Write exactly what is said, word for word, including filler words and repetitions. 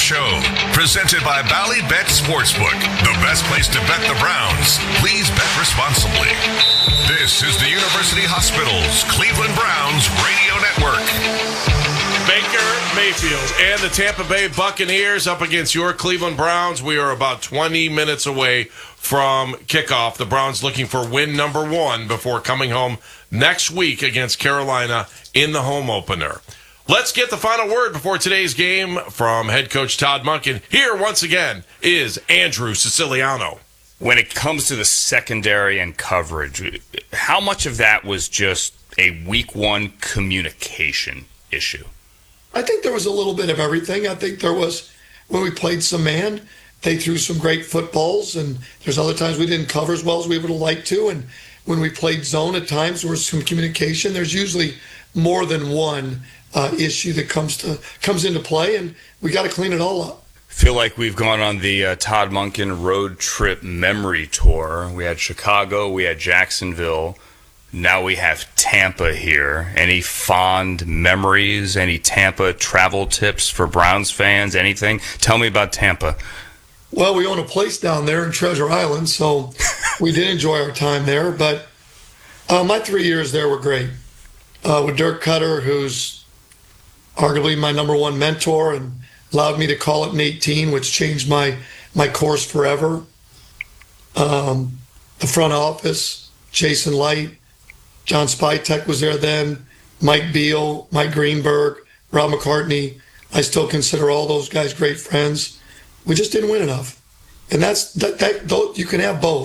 Show, presented by Bally Bet Sportsbook, the best place to bet the Browns. Please bet responsibly. This is the University Hospitals Cleveland Browns Radio Network. Baker Mayfield and the Tampa Bay Buccaneers up against your Cleveland Browns. We are about twenty minutes away from kickoff. The Browns looking for win number one before coming home next week against Carolina in the home opener. Let's get the final word before today's game from head coach Todd Monken. Here once again is Andrew Siciliano. When it comes to the secondary and coverage, how much of that was just a week one communication issue? I think there was a little bit of everything. I think there was, when we played some man, they threw some great footballs, and there's other times we didn't cover as well as we would have liked to. And when we played zone, at times there was some communication. There's usually more than one uh, issue that comes to comes into play, and we got to clean it all up. Feel like we've gone on the uh, Todd Monken road trip memory tour. We had Chicago, we had Jacksonville. Now we have Tampa here. Any fond memories, any Tampa travel tips for Browns fans, anything? Tell me about Tampa. Well, we own a place down there in Treasure Island, so we did enjoy our time there. But uh, my three years there were great. Uh, with Dirk Cutter, who's arguably my number one mentor and allowed me to call it in eighteen, which changed my, my course forever. Um, the front office, Jason Light, John Spytek was there then, Mike Beal, Mike Greenberg, Rob McCartney. I still consider all those guys great friends. We just didn't win enough. And that's that, that you can have both.